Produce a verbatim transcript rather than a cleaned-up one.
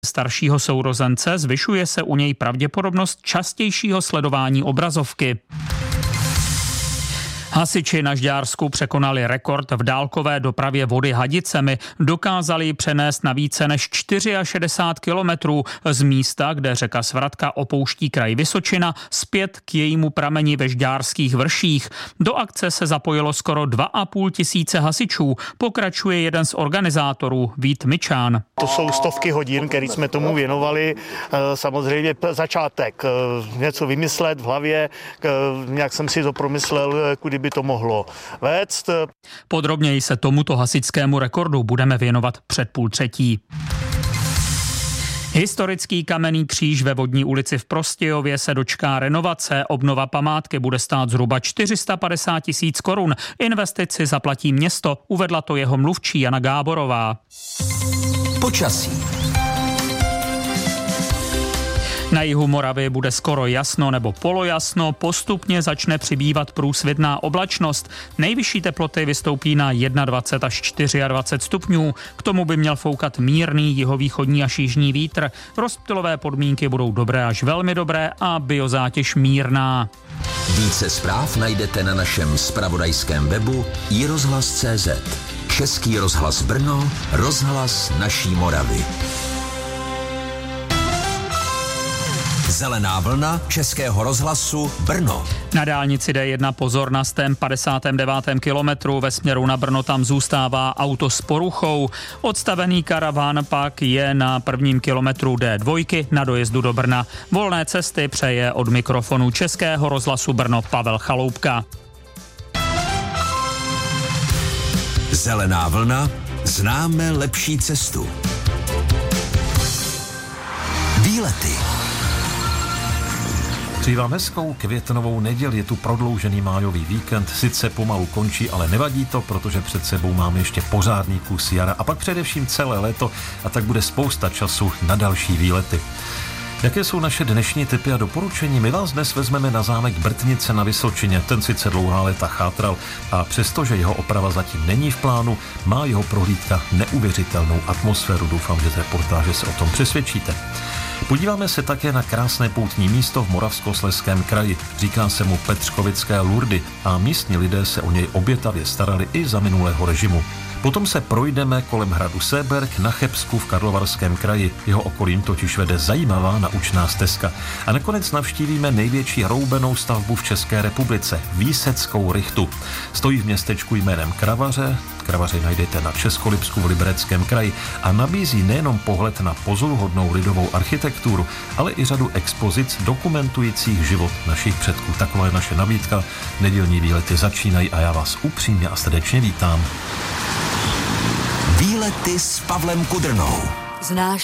staršího sourozence, zvyšuje se u něj pravděpodobnost častějšího sledování obrazovky. Hasiči na Žďársku překonali rekord v dálkové dopravě vody hadicemi. Dokázali ji přenést na více než šedesát čtyři kilometrů z místa, kde řeka Svratka opouští kraj Vysočina, zpět k jejímu prameni ve Žďárských vrších. Do akce se zapojilo skoro dva a půl tisíce hasičů. Pokračuje jeden z organizátorů, Vít Mičán. To jsou stovky hodin, které jsme tomu věnovali. Samozřejmě začátek, něco vymyslet v hlavě, nějak jsem si to promyslel, kudy by to mohlo vést. Podrobněji se tomuto hasičskému rekordu budeme věnovat před půl třetí. Historický kamenný kříž ve Vodní ulici v Prostějově se dočká renovace. Obnova památky bude stát zhruba čtyři sta padesát tisíc korun. Investici zaplatí město, uvedla to jeho mluvčí Jana Gáborová. Počasí. Na jihu Moravy bude skoro jasno nebo polojasno, postupně začne přibývat průsvitná oblačnost. Nejvyšší teploty vystoupí na dvacet jedna až dvacet čtyři stupňů. K tomu by měl foukat mírný jihovýchodní až jižní vítr. Rozptylové podmínky budou dobré až velmi dobré a biozátěž mírná. Více zpráv najdete na našem zpravodajském webu i rozhlas tečka cé zet. Český rozhlas Brno, rozhlas naší Moravy. Zelená vlna Českého rozhlasu Brno. Na dálnici D jedna pozor na stém padesátém devátém kilometru ve směru na Brno, tam zůstává auto s poruchou. Odstavený karaván pak je na prvním kilometru D dva na dojezdu do Brna. Volné cesty přeje od mikrofonu Českého rozhlasu Brno Pavel Chaloupka. Zelená vlna, známe lepší cestu. Výlety. Přeji vám hezkou květnovou neděli, je tu prodloužený májový víkend, sice pomalu končí, ale nevadí to, protože před sebou máme ještě pořádný kus jara a pak především celé léto a tak bude spousta času na další výlety. Jaké jsou naše dnešní tipy a doporučení? My vás dnes vezmeme na zámek Brtnice na Vysočině. Ten sice dlouhá léta chátral a přestože jeho oprava zatím není v plánu, má jeho prohlídka neuvěřitelnou atmosféru. Doufám, že z reportáže se o tom přesvědčíte. Podíváme se také na krásné poutní místo v Moravskoslezském kraji. Říká se mu Petřkovické Lurdy a místní lidé se o něj obětavě starali i za minulého režimu. Potom se projdeme kolem hradu Séberg na Chebsku v Karlovarském kraji. Jeho okolím totiž vede zajímavá naučná stezka. A nakonec navštívíme největší hroubenou stavbu v České republice, Výseckou rychtu. Stojí v městečku jménem Kravaře. Kravaře najdete na Českolipsku v Libereckém kraji a nabízí nejenom pohled na pozoruhodnou lidovou architekturu, ale i řadu expozic dokumentujících život našich předků. Taková je naše nabídka. Nedělní výlety začínají a já vás upřímně a srdečně vítám. Výlety s Pavlem Kudrnou. Znáš